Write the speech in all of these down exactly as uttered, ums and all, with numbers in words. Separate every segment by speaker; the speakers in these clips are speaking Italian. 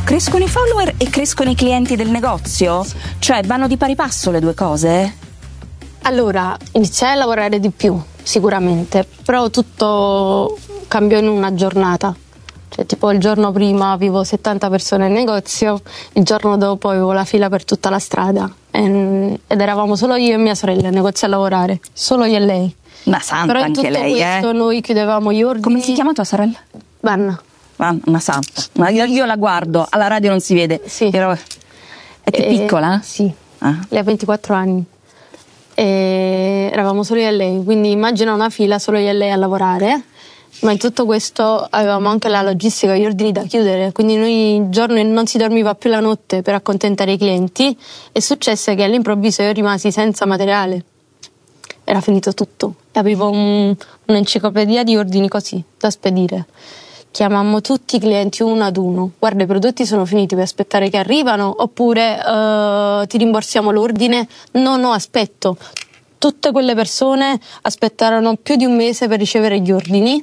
Speaker 1: crescono i follower e crescono i clienti del negozio? Cioè vanno di pari passo le due cose?
Speaker 2: Allora, iniziai a lavorare di più, sicuramente, però tutto cambiò in una giornata. Cioè, tipo il giorno prima avevo settanta persone in negozio, il giorno dopo avevo la fila per tutta la strada e, ed eravamo solo io e mia sorella in negozio a lavorare, solo io e lei.
Speaker 1: Una santa
Speaker 2: però in
Speaker 1: anche
Speaker 2: tutto
Speaker 1: lei,
Speaker 2: questo
Speaker 1: eh?
Speaker 2: Noi chiudevamo gli ordini.
Speaker 1: Come si chiama tua sorella?
Speaker 2: Vanna.
Speaker 1: Vanna, una santa. Ma io, io la guardo, alla radio non si vede.
Speaker 2: Sì.
Speaker 1: Però... È più
Speaker 2: E-
Speaker 1: piccola?
Speaker 2: Sì,
Speaker 1: Ah.
Speaker 2: lei ha ventiquattro anni. E eravamo solo io e lei, quindi immagina una fila solo io e lei a lavorare. Ma in tutto questo avevamo anche la logistica, gli ordini da chiudere, quindi noi il giorno non si dormiva più la notte per accontentare i clienti. E successe che all'improvviso io rimasi senza materiale, era finito tutto e avevo un, un'enciclopedia di ordini così da spedire. Chiamammo tutti i clienti uno ad uno: guarda, i prodotti sono finiti, puoi aspettare che arrivano oppure uh, ti rimborsiamo l'ordine? No, no, aspetto. Tutte quelle persone aspettarono più di un mese per ricevere gli ordini.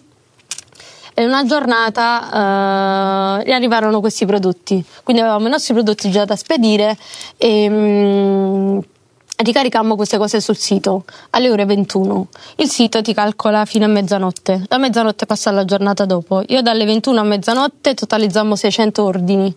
Speaker 2: E in una giornata uh, arrivarono questi prodotti, quindi avevamo i nostri prodotti già da spedire e um, ricaricammo queste cose sul sito alle ore ventuno. Il sito ti calcola fino a mezzanotte, da mezzanotte passa alla giornata dopo. Io dalle ventuno a mezzanotte totalizzammo seicento ordini,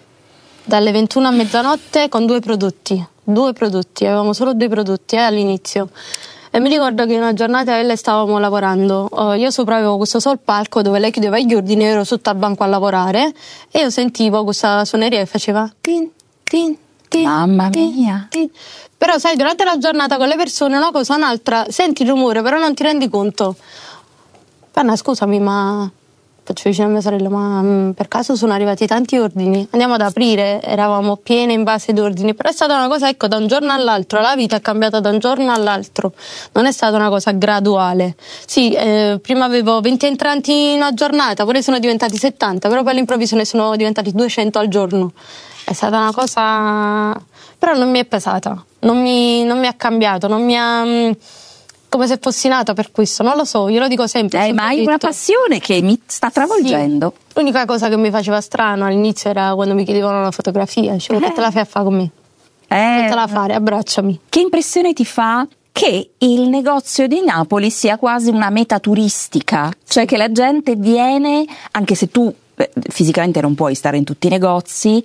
Speaker 2: dalle ventuno a mezzanotte con due prodotti, due prodotti, avevamo solo due prodotti eh, all'inizio. E mi ricordo che in una giornata io e lei stavamo lavorando, uh, io sopra avevo questo sol palco dove lei chiudeva gli ordini, ero sotto al banco a lavorare e io sentivo questa suoneria che faceva tin, tin, tin,
Speaker 1: Mamma
Speaker 2: tin,
Speaker 1: mia.
Speaker 2: tin. Però sai, durante la giornata con le persone una cosa o un'altra, senti il rumore però non ti rendi conto. Panna, scusami, ma faccio vicino a mia sorella, ma mh, per caso sono arrivati tanti ordini? Andiamo ad aprire, eravamo piene in base di ordini, però è stata una cosa, ecco, da un giorno all'altro, la vita è cambiata da un giorno all'altro, non è stata una cosa graduale. Sì, eh, prima avevo venti entranti in una giornata, poi sono diventati settanta, però poi all'improvviso ne sono diventati duecento al giorno. È stata una cosa, però non mi è pesata, non mi, non mi ha cambiato, non mi ha... Mh, come se fossi nata per questo, non lo so, io lo dico sempre.
Speaker 1: Eh, ma hai una passione che mi sta travolgendo.
Speaker 2: Sì. L'unica cosa che mi faceva strano all'inizio era quando mi chiedevano la fotografia, dicevo
Speaker 1: Eh.
Speaker 2: che te la fai a fare con me?
Speaker 1: Eh,
Speaker 2: Fatela fare, abbracciami.
Speaker 1: Che impressione ti fa che il negozio di Napoli sia quasi una meta turistica? Cioè che la gente viene, anche se tu eh, fisicamente non puoi stare in tutti i negozi,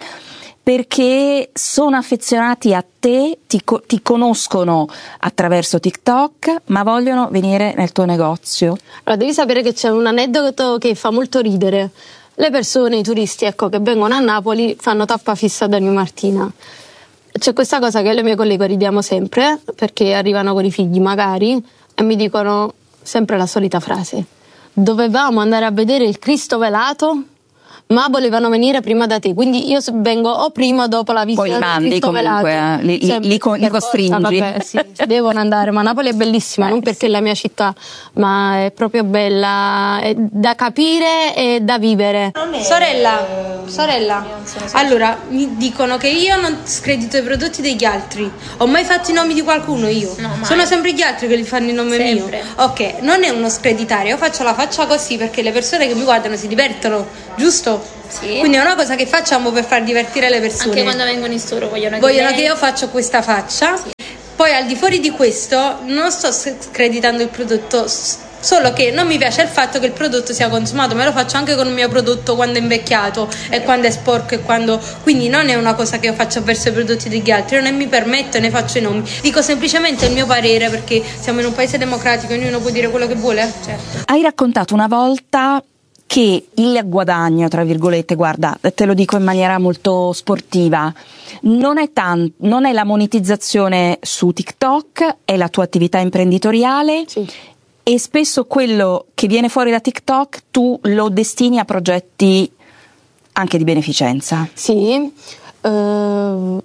Speaker 1: perché sono affezionati a te, ti, co- ti conoscono attraverso TikTok, ma vogliono venire nel tuo negozio.
Speaker 2: Allora, devi sapere che c'è un aneddoto che fa molto ridere. Le persone, i turisti, ecco, che vengono a Napoli fanno tappa fissa da New Martina. C'è questa cosa che le mie colleghe ridiamo sempre, perché arrivano con i figli magari e mi dicono sempre la solita frase: dovevamo andare a vedere il Cristo velato, ma volevano venire prima da te, quindi io vengo o prima o dopo la visita.
Speaker 1: Poi li
Speaker 2: del
Speaker 1: mandi
Speaker 2: Cristo
Speaker 1: comunque,
Speaker 2: velato.
Speaker 1: eh, li,
Speaker 2: Cioè,
Speaker 1: li, li, co- li
Speaker 2: per
Speaker 1: costringi.
Speaker 2: forza, vabbè, sì, devono andare, ma Napoli è bellissima,
Speaker 1: Eh,
Speaker 2: non perché
Speaker 1: sì.
Speaker 2: è la mia città, ma è proprio bella, è da capire e da vivere.
Speaker 3: Sorella, sorella, allora mi dicono che io non scredito i prodotti degli altri. Ho mai fatto i nomi di qualcuno io?
Speaker 4: No, mai.
Speaker 3: Sono sempre gli altri che li fanno il nome
Speaker 4: Sempre.
Speaker 3: mio. Ok, non è uno screditare, io faccio la faccia così perché le persone che mi guardano si divertono, giusto?
Speaker 4: Sì.
Speaker 3: Quindi è una cosa che facciamo per far divertire le persone.
Speaker 4: Anche quando vengono in store vogliono che
Speaker 3: Vogliono
Speaker 4: lei-
Speaker 3: che io faccia questa faccia.
Speaker 4: Sì.
Speaker 3: Poi al di fuori di questo non sto screditando il prodotto, s- solo che non mi piace il fatto che il prodotto sia consumato, me lo faccio anche con il mio prodotto quando è invecchiato e quando è sporco e quando... Quindi non è una cosa che io faccio verso i prodotti degli altri, io non mi permetto e ne faccio i nomi. Dico semplicemente il mio parere perché siamo in un paese democratico, ognuno può dire quello che vuole. Certo.
Speaker 1: Hai raccontato una volta che il guadagno, tra virgolette, guarda, te lo dico in maniera molto sportiva, non è tan- non è la monetizzazione su TikTok, è la tua attività imprenditoriale.
Speaker 2: Sì.
Speaker 1: E spesso quello che viene fuori da TikTok tu lo destini a progetti anche di beneficenza.
Speaker 2: Sì, eh,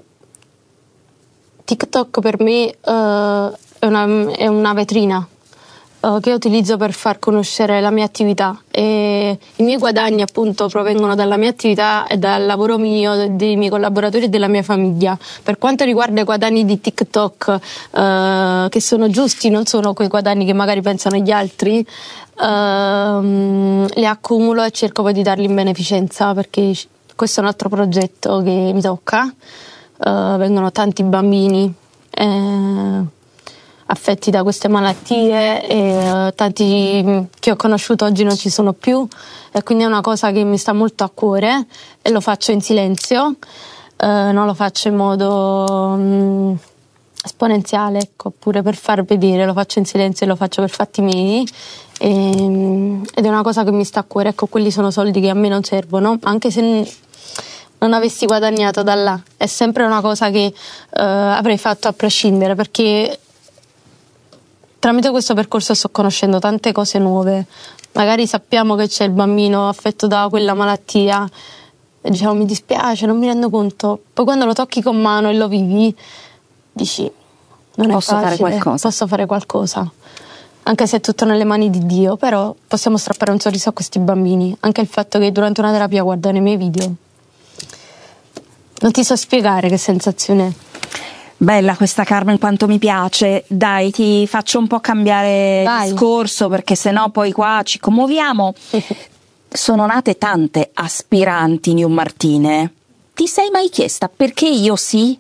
Speaker 2: TikTok per me eh, è, una, è una vetrina eh, che utilizzo per far conoscere la mia attività, e i miei guadagni appunto provengono dalla mia attività e dal lavoro mio, dei miei collaboratori e della mia famiglia. Per quanto riguarda i guadagni di TikTok, eh, che sono giusti, non sono quei guadagni che magari pensano gli altri, ehm, li accumulo e cerco poi di darli in beneficenza, perché questo è un altro progetto che mi tocca. Uh, vengono tanti bambini eh, affetti da queste malattie e uh, tanti che ho conosciuto oggi non ci sono più, e quindi è una cosa che mi sta molto a cuore e lo faccio in silenzio, uh, non lo faccio in modo um, esponenziale, ecco, pure per far vedere, lo faccio in silenzio e lo faccio per fatti miei. E, ed è una cosa che mi sta a cuore. Ecco, quelli sono soldi che a me non servono, anche se non avessi guadagnato da là, è sempre una cosa che uh, avrei fatto a prescindere, perché tramite questo percorso sto conoscendo tante cose nuove. Magari sappiamo che c'è il bambino affetto da quella malattia e diciamo mi dispiace, non mi rendo conto, poi quando lo tocchi con mano e lo vivi dici non
Speaker 1: posso
Speaker 2: è facile,
Speaker 1: fare qualcosa
Speaker 2: posso fare qualcosa. Anche se è tutto nelle mani di Dio, però possiamo strappare un sorriso a questi bambini. Anche il fatto che durante una terapia guardano i miei video, non ti so spiegare che sensazione è.
Speaker 1: Bella questa Carmen, quanto mi piace. Dai, ti faccio un po' cambiare
Speaker 2: Vai.
Speaker 1: discorso, perché sennò poi qua ci commuoviamo. Sono nate tante aspiranti New Martine. Ti sei mai chiesta perché io sì?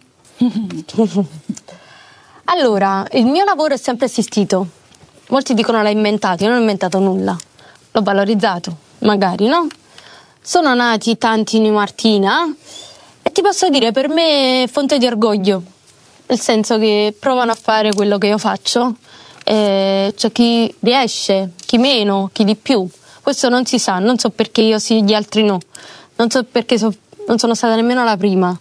Speaker 2: Allora, il mio lavoro è sempre esistito. Molti dicono l'hai inventato, io non ho inventato nulla. L'ho valorizzato, magari, no? Sono nati tanti New Martina e ti posso dire, per me è fonte di orgoglio. Nel senso che provano a fare quello che io faccio. E c'è chi riesce, chi meno, chi di più. Questo non si sa, non so perché io sì, gli altri no. Non so perché so, non sono stata nemmeno la prima.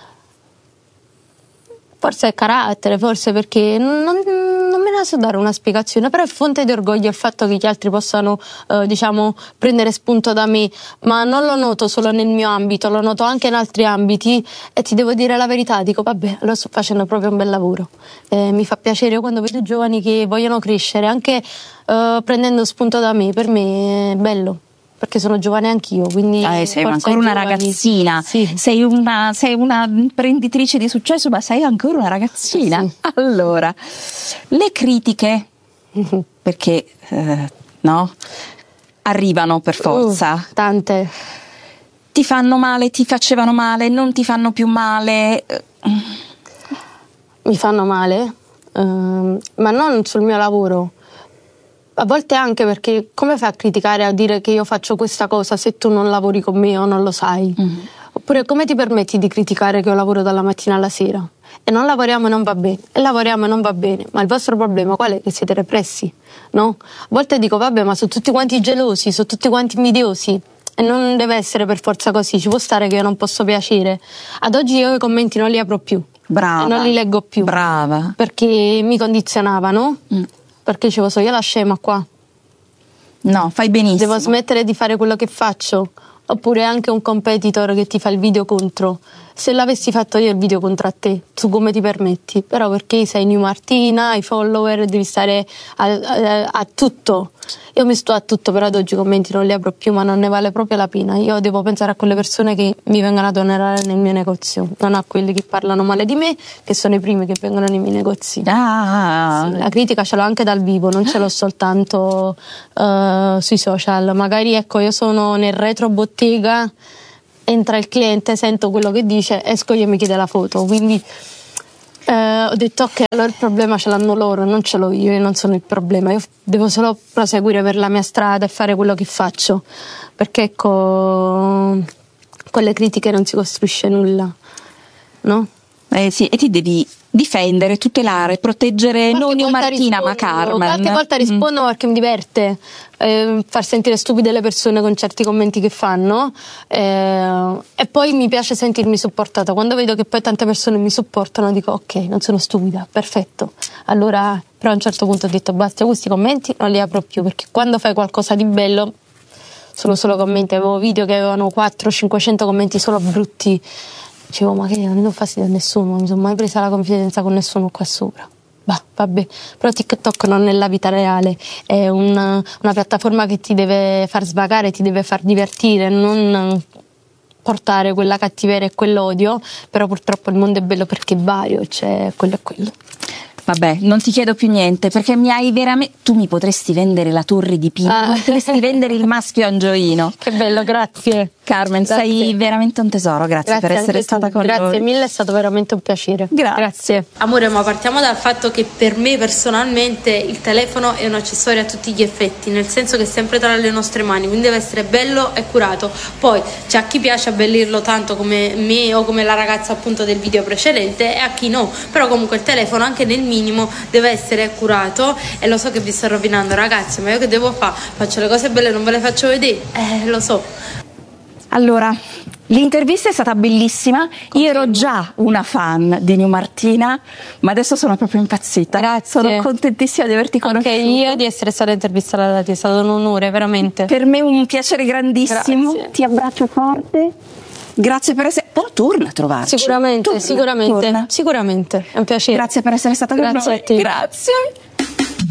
Speaker 2: Forse è carattere, forse perché non, non me ne so dare una spiegazione, però è fonte di orgoglio il fatto che gli altri possano eh, diciamo prendere spunto da me, ma non lo noto solo nel mio ambito, lo noto anche in altri ambiti e ti devo dire la verità, dico vabbè, allora sto facendo proprio un bel lavoro. Eh, mi fa piacere quando vedo giovani che vogliono crescere anche eh, prendendo spunto da me, per me è bello. Perché sono giovane anch'io, quindi
Speaker 1: eh, sei
Speaker 2: forse
Speaker 1: ancora una
Speaker 2: giovani.
Speaker 1: ragazzina,
Speaker 2: Sì.
Speaker 1: sei una, sei una imprenditrice di successo, ma sei ancora una ragazzina.
Speaker 2: Sì.
Speaker 1: Allora, le critiche, perché eh, no, arrivano per forza.
Speaker 2: Uh, tante.
Speaker 1: Ti fanno male, ti facevano male, non ti fanno più male.
Speaker 2: Mi fanno male, ehm, ma non sul mio lavoro. A volte anche perché come fai a criticare, a dire che io faccio questa cosa se tu non lavori con me o non lo sai? Mm-hmm. Oppure come ti permetti di criticare che io lavoro dalla mattina alla sera? E non lavoriamo e non va bene, e lavoriamo e non va bene, ma il vostro problema qual è? Che siete repressi, no? A volte dico vabbè, ma sono tutti quanti gelosi, sono tutti quanti invidiosi. E non deve essere per forza così, ci può stare che io non posso piacere. Ad oggi io i commenti non li apro più.
Speaker 1: Brava.
Speaker 2: E non li leggo più.
Speaker 1: Brava.
Speaker 2: Perché mi condizionavano. Mm. Perché dicevo, so io la scema qua.
Speaker 1: No, fai benissimo.
Speaker 2: Devo smettere di fare quello che faccio. Oppure anche un competitor che ti fa il video contro. Se l'avessi fatto io il video contro a te, tu come ti permetti? Però perché sei New Martina, hai follower, devi stare a, a, a tutto. Io mi sto a tutto, però ad oggi i commenti non li apro più, ma non ne vale proprio la pena. Io devo pensare a quelle persone che mi vengono ad onorare nel mio negozio, non a quelli che parlano male di me, che sono i primi che vengono nei miei negozi.
Speaker 1: Ah.
Speaker 2: Sì, la critica ce l'ho anche dal vivo, non ce l'ho soltanto uh, sui social. Magari ecco, io sono nel retro bottega, entra il cliente, sento quello che dice, esco io e mi chiede la foto, quindi eh, ho detto ok, allora il problema ce l'hanno loro, non ce l'ho io, io non sono il problema, io devo solo proseguire per la mia strada e fare quello che faccio, perché ecco, con le critiche non si costruisce nulla, no?
Speaker 1: Eh sì, e ti devi difendere, tutelare, proteggere
Speaker 2: qualche
Speaker 1: non New Martina
Speaker 2: rispondo,
Speaker 1: ma Carmen.
Speaker 2: Qualche volta rispondo mm. perché mi diverte eh, far sentire stupide le persone con certi commenti che fanno eh, e poi mi piace sentirmi supportata. Quando vedo che poi tante persone mi supportano dico ok, non sono stupida, perfetto. Allora, però a un certo punto ho detto basta, questi commenti non li apro più, perché quando fai qualcosa di bello sono solo commenti. Avevo video che avevano quattrocento cinquecento commenti solo brutti. Dicevo, ma che non do fastidio a nessuno, non mi sono mai presa la confidenza con nessuno qua sopra. Bah, vabbè, però TikTok non è la vita reale, è una, una piattaforma che ti deve far svagare, ti deve far divertire, non portare quella cattiveria e quell'odio, però purtroppo il mondo è bello perché è vario, c'è quello e quello.
Speaker 1: Vabbè, non ti chiedo più niente perché mi hai veramente. Tu mi potresti vendere la torre di Pisa,
Speaker 2: Ah.
Speaker 1: potresti vendere il maschio angioino.
Speaker 2: Che bello, grazie.
Speaker 1: Carmen,
Speaker 2: Grazie.
Speaker 1: sei veramente un tesoro, grazie,
Speaker 2: Grazie
Speaker 1: per essere
Speaker 2: anche
Speaker 1: stata
Speaker 2: tu.
Speaker 1: con
Speaker 2: Grazie
Speaker 1: noi.
Speaker 2: Grazie mille, è stato veramente un piacere.
Speaker 1: Grazie.
Speaker 2: Grazie.
Speaker 3: Amore, ma partiamo dal fatto che per me personalmente il telefono è un accessorio a tutti gli effetti, nel senso che è sempre tra le nostre mani, quindi deve essere bello e curato. Poi c'è a chi piace abbellirlo tanto come me o come la ragazza appunto del video precedente e a chi no, però comunque il telefono anche nel minimo deve essere curato. E lo so che vi sto rovinando, ragazzi, ma io che devo fare? Faccio le cose belle e non ve le faccio vedere? Eh, lo so.
Speaker 1: Allora, l'intervista è stata bellissima. Io ero già una fan di New Martina, ma adesso sono proprio impazzita.
Speaker 2: Grazie.
Speaker 1: Sono contentissima di averti conosciuto.
Speaker 2: Anche io di essere stata intervistata da te, è stato un onore, veramente.
Speaker 1: Per me è un piacere grandissimo.
Speaker 2: Grazie.
Speaker 1: Ti abbraccio forte. Grazie per essere. Però torna a trovarci.
Speaker 2: Sicuramente,
Speaker 1: Torna,
Speaker 2: sicuramente,
Speaker 1: torna.
Speaker 2: sicuramente. È un piacere.
Speaker 1: Grazie per essere stata con
Speaker 2: Grazie
Speaker 1: noi.
Speaker 2: a te.
Speaker 1: Grazie.